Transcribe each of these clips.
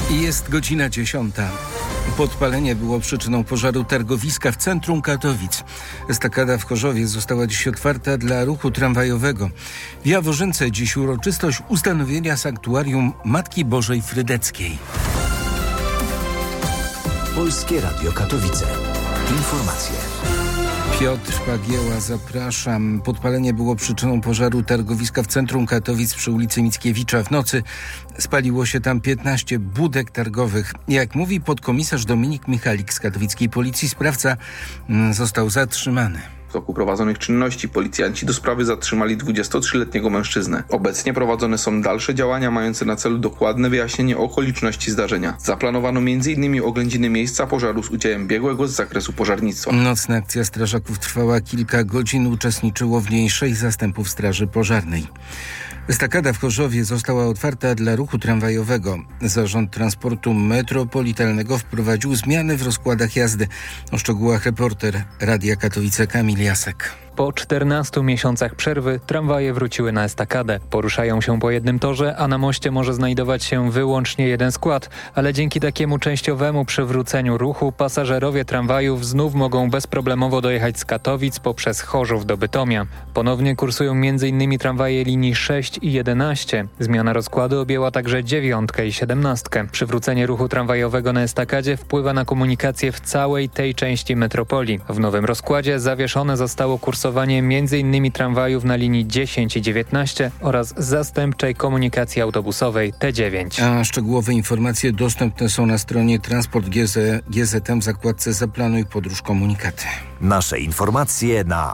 Jest godzina 10. Podpalenie było przyczyną pożaru targowiska w centrum Katowic. Estakada w Chorzowie została dziś otwarta dla ruchu tramwajowego. W Jaworzynce dziś uroczystość ustanowienia sanktuarium Matki Bożej Frydeckiej. Polskie Radio Katowice. Informacje. Piotr Pagieła, zapraszam. Podpalenie było przyczyną pożaru targowiska w centrum Katowic przy ulicy Mickiewicza. W nocy spaliło się tam 15 budek targowych. Jak mówi podkomisarz Dominik Michalik z katowickiej policji, sprawca został zatrzymany. W toku prowadzonych czynności policjanci do sprawy zatrzymali 23-letniego mężczyznę. Obecnie prowadzone są dalsze działania mające na celu dokładne wyjaśnienie okoliczności zdarzenia. Zaplanowano m.in. oględziny miejsca pożaru z udziałem biegłego z zakresu pożarnictwa. Nocna akcja strażaków trwała kilka godzin. Uczestniczyło w niej 6 zastępów straży pożarnej. Estakada w Chorzowie została otwarta dla ruchu tramwajowego. Zarząd Transportu Metropolitalnego wprowadził zmiany w rozkładach jazdy. O szczegółach reporter Radia Katowice Kamil Jasek. Po 14 miesiącach przerwy tramwaje wróciły na estakadę. Poruszają się po jednym torze, a na moście może znajdować się wyłącznie jeden skład. Ale dzięki takiemu częściowemu przywróceniu ruchu pasażerowie tramwajów znów mogą bezproblemowo dojechać z Katowic poprzez Chorzów do Bytomia. Ponownie kursują m.in. tramwaje linii 6 i 11. Zmiana rozkładu objęła także 9 i 17. Przywrócenie ruchu tramwajowego na estakadzie wpływa na komunikację w całej tej części metropolii. W nowym rozkładzie zawieszone zostało kursowanie m.in. tramwajów na linii 10 i 19 oraz zastępczej komunikacji autobusowej T9. A szczegółowe informacje dostępne są na stronie Transport GZM w zakładce Zaplanuj podróż komunikaty. Nasze informacje na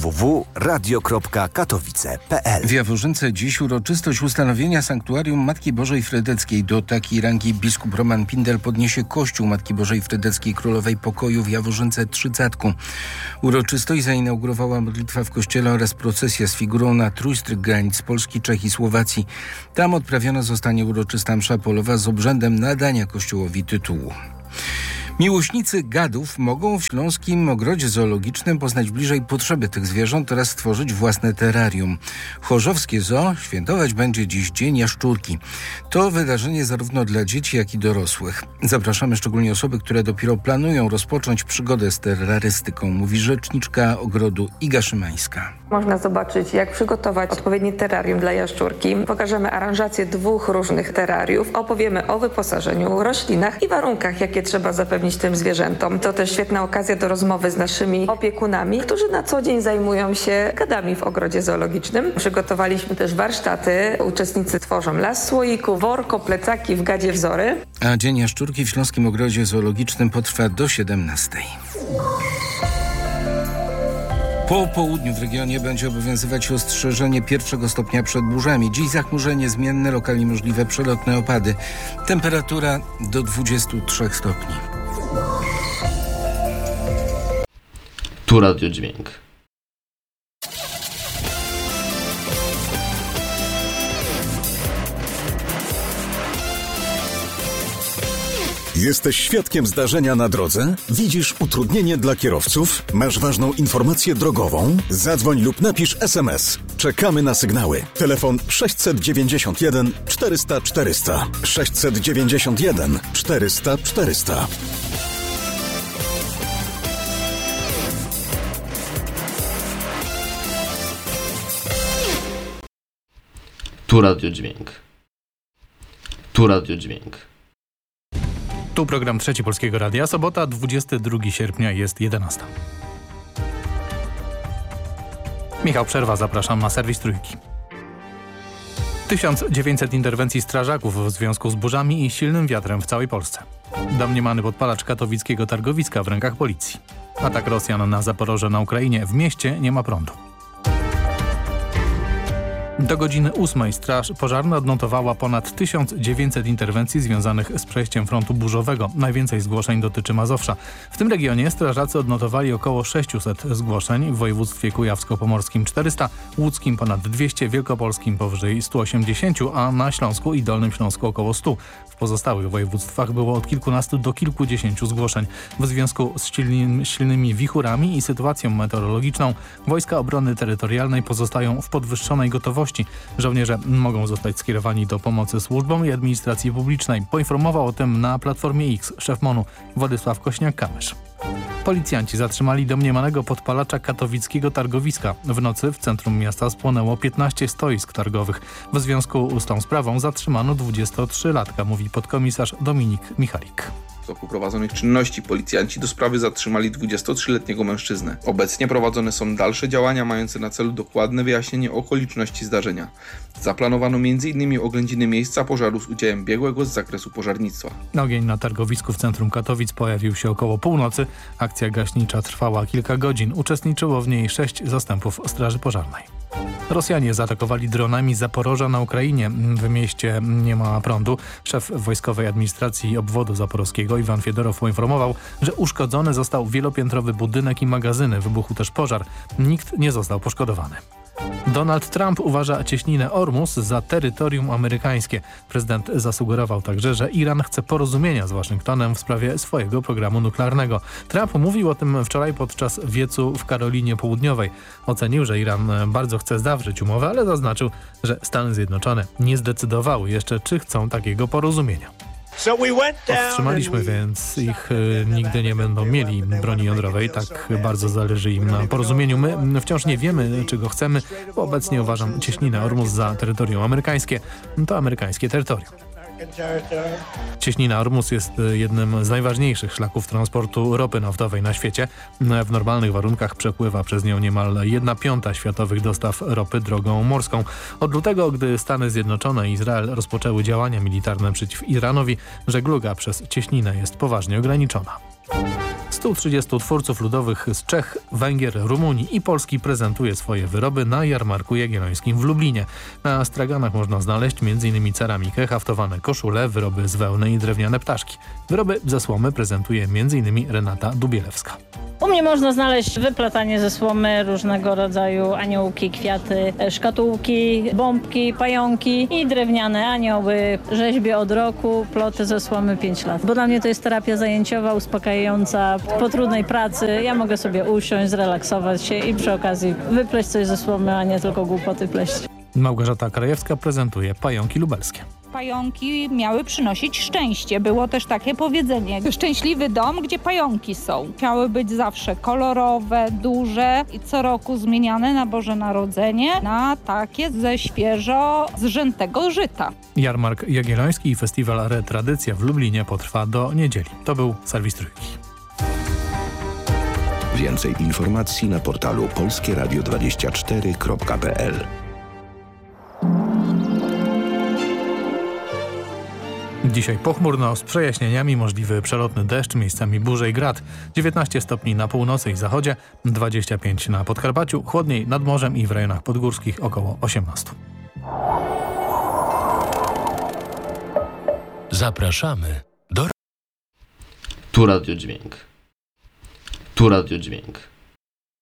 www.radio.katowice.pl. W Jaworzynce dziś uroczystość ustanowienia sanktuarium Matki Bożej Frydeckiej. Do takiej rangi biskup Roman Pindel podniesie Kościół Matki Bożej Frydeckiej Królowej Pokoju w Jaworzynce Trzycatku. Uroczystość zainaugurowała modlitwa w kościele oraz procesja z figurą na trójstryk granic Polski, Czech i Słowacji. Tam odprawiona zostanie uroczysta msza polowa z obrzędem nadania kościołowi tytułu. Miłośnicy gadów mogą w Śląskim Ogrodzie Zoologicznym poznać bliżej potrzeby tych zwierząt oraz stworzyć własne terrarium. Chorzowskie Zoo świętować będzie dziś Dzień Jaszczurki. To wydarzenie zarówno dla dzieci, jak i dorosłych. Zapraszamy szczególnie osoby, które dopiero planują rozpocząć przygodę z terrorystyką, mówi rzeczniczka ogrodu Iga Szymańska. Można zobaczyć, jak przygotować odpowiednie terrarium dla jaszczurki. Pokażemy aranżację 2 różnych terrariów. Opowiemy o wyposażeniu, roślinach i warunkach, jakie trzeba zapewnić tym zwierzętom. To też świetna okazja do rozmowy z naszymi opiekunami, którzy na co dzień zajmują się gadami w ogrodzie zoologicznym. Przygotowaliśmy też warsztaty. Uczestnicy tworzą las słoiku, worko, plecaki w gadzie wzory. A Dzień Jaszczurki w Śląskim Ogrodzie Zoologicznym potrwa do 17. Po południu w regionie będzie obowiązywać ostrzeżenie 1. stopnia przed burzami. Dziś zachmurzenie zmienne, lokalnie możliwe przelotne opady. Temperatura do 23 stopni. Tu Radio Dźwięk. Jesteś świadkiem zdarzenia na drodze? Widzisz utrudnienie dla kierowców? Masz ważną informację drogową? Zadzwoń lub napisz SMS. Czekamy na sygnały. Telefon 691 400 400. 691 400 400. Tu Radio Dźwięk. Tu Radio Dźwięk. Tu program Trzeci Polskiego Radia. Sobota, 22 sierpnia, jest 11. Michał Przerwa, zapraszam na serwis Trójki. 1900 interwencji strażaków w związku z burzami i silnym wiatrem w całej Polsce. Domniemany podpalacz katowickiego targowiska w rękach policji. Atak Rosjan na Zaporoże na Ukrainie. W mieście nie ma prądu. Do godziny 8 Straż Pożarna odnotowała ponad 1900 interwencji związanych z przejściem frontu burzowego. Najwięcej zgłoszeń dotyczy Mazowsza. W tym regionie strażacy odnotowali około 600 zgłoszeń, w województwie kujawsko-pomorskim 400, łódzkim ponad 200, wielkopolskim powyżej 180, a na Śląsku i Dolnym Śląsku około 100. W pozostałych województwach było od kilkunastu do kilkudziesięciu zgłoszeń. W związku z silnymi wichurami i sytuacją meteorologiczną Wojska Obrony Terytorialnej pozostają w podwyższonej gotowości całości. Żołnierze mogą zostać skierowani do pomocy służbom i administracji publicznej. Poinformował o tym na Platformie X szef MON-u Władysław Kośniak-Kamysz. Policjanci zatrzymali domniemanego podpalacza katowickiego targowiska. W nocy w centrum miasta spłonęło 15 stoisk targowych. W związku z tą sprawą zatrzymano 23-latka, mówi podkomisarz Dominik Michalik. W toku prowadzonych czynności policjanci do sprawy zatrzymali 23-letniego mężczyznę. Obecnie prowadzone są dalsze działania mające na celu dokładne wyjaśnienie okoliczności zdarzenia. Zaplanowano m.in. oględziny miejsca pożaru z udziałem biegłego z zakresu pożarnictwa. Ogień na targowisku w centrum Katowic pojawił się około północy. Akcja gaśnicza trwała kilka godzin. Uczestniczyło w niej 6 zastępów straży pożarnej. Rosjanie zaatakowali dronami Zaporoża na Ukrainie. W mieście nie ma prądu. Szef wojskowej administracji obwodu zaporowskiego Iwan Fiedorow poinformował, że uszkodzony został wielopiętrowy budynek i magazyny. Wybuchł też pożar. Nikt nie został poszkodowany. Donald Trump uważa cieśninę Ormus za terytorium amerykańskie. Prezydent zasugerował także, że Iran chce porozumienia z Waszyngtonem w sprawie swojego programu nuklearnego. Trump mówił o tym wczoraj podczas wiecu w Karolinie Południowej. Ocenił, że Iran bardzo chce zawrzeć umowę, ale zaznaczył, że Stany Zjednoczone nie zdecydowały jeszcze, czy chcą takiego porozumienia. Powstrzymaliśmy więc ich, nigdy nie będą mieli broni jądrowej, tak bardzo zależy im na porozumieniu. My wciąż nie wiemy, czego chcemy, bo obecnie uważam cieśninę Ormus za terytorium amerykańskie. To amerykańskie terytorium. Cieśnina Ormus jest jednym z najważniejszych szlaków transportu ropy naftowej na świecie. W normalnych warunkach przepływa przez nią niemal 1/5 światowych dostaw ropy drogą morską. Od lutego, gdy Stany Zjednoczone i Izrael rozpoczęły działania militarne przeciw Iranowi, żegluga przez cieśninę jest poważnie ograniczona. 130 twórców ludowych z Czech, Węgier, Rumunii i Polski prezentuje swoje wyroby na jarmarku jagiellońskim w Lublinie. Na straganach można znaleźć m.in. ceramikę, haftowane koszule, wyroby z wełny i drewniane ptaszki. Wyroby ze słomy prezentuje m.in. Renata Dubielewska. U mnie można znaleźć wyplatanie ze słomy, różnego rodzaju aniołki, kwiaty, szkatułki, bombki, pająki i drewniane anioły. Rzeźbię od roku, ploty ze słomy 5 lat. Bo dla mnie to jest terapia zajęciowa, uspokajająca. Po trudnej pracy ja mogę sobie usiąść, zrelaksować się i przy okazji wypleść coś ze słomy, a nie tylko głupoty pleść. Małgorzata Krajewska prezentuje pająki lubelskie. Pająki miały przynosić szczęście. Było też takie powiedzenie. Szczęśliwy dom, gdzie pająki są. Miały być zawsze kolorowe, duże i co roku zmieniane na Boże Narodzenie na takie ze świeżo zrzętego żyta. Jarmark Jagielloński i festiwal Retradycja w Lublinie potrwa do niedzieli. To był serwis Trójki. Więcej informacji na portalu polskieradio24.pl. Dzisiaj pochmurno z przejaśnieniami, możliwy przelotny deszcz, miejscami burze i grad. 19 stopni na północy i zachodzie, 25 na Podkarpaciu, chłodniej nad morzem i w rejonach podgórskich około 18. Zapraszamy do... Tu Radio Dźwięk. Tu Radio Dźwięk.